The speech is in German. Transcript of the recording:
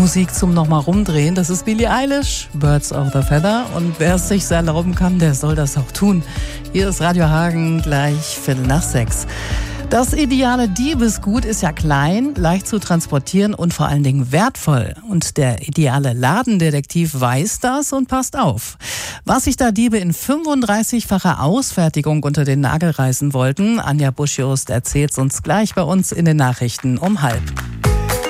Musik zum nochmal rumdrehen. Das ist Billie Eilish, Birds of the Feather. Und wer es sich erlauben kann, der soll das auch tun. Hier ist Radio Hagen, gleich 5:45. Das ideale Diebesgut ist ja klein, leicht zu transportieren und vor allen Dingen wertvoll. Und der ideale Ladendetektiv weiß das und passt auf. Was sich da Diebe in 35-facher Ausfertigung unter den Nagel reißen wollten, Anja Busch-Jost erzählt uns gleich bei uns in den Nachrichten um 12:30.